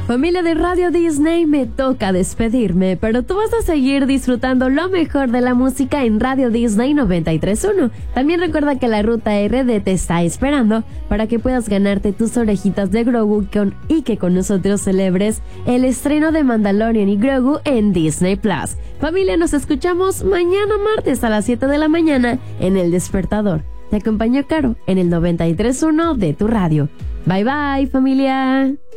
Familia de Radio Disney, me toca despedirme, pero tú vas a seguir disfrutando lo mejor de la música en Radio Disney 93.1. También recuerda que la Ruta RD te está esperando para que puedas ganarte tus orejitas de Grogu y que con nosotros celebres el estreno de Mandalorian y Grogu en Disney Plus. Familia, nos escuchamos mañana martes a las 7 de la mañana en El Despertador. Te acompañó Caro en el 93.1 de tu radio. Bye bye, familia.